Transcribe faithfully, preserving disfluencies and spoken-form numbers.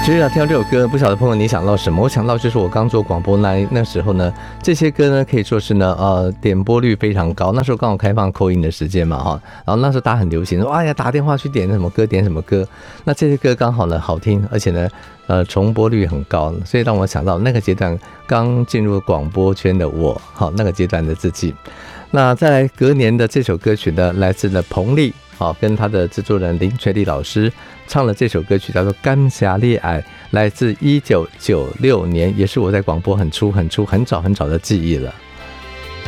其实啊，听到这首歌，不晓得朋友你想到什么？我想到就是我刚做广播那那时候呢，这些歌呢可以说是呢，呃，点播率非常高。那时候刚好开放call in的时间嘛，哈，然后那时候大家很流行说，哎呀，打电话去点什么歌，点什么歌。那这些歌刚好呢好听，而且呢，呃，重播率很高，所以让我想到那个阶段刚进入广播圈的我，好，那个阶段的自己。那再来隔年的这首歌曲呢，来自了彭丽。好，跟他的制作人林垂丽老师唱了这首歌曲，叫做《感谢你爱》，来自一九九六年，也是我在广播很初、很初、很早、很早的记忆了。